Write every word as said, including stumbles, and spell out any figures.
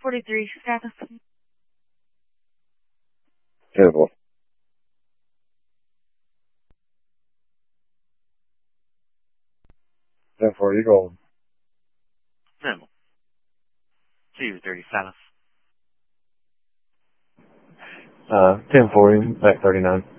forty-three, status. ten four. ten four, you go. Simple. two thirty, status. Uh, ten forty, back thirty-nine.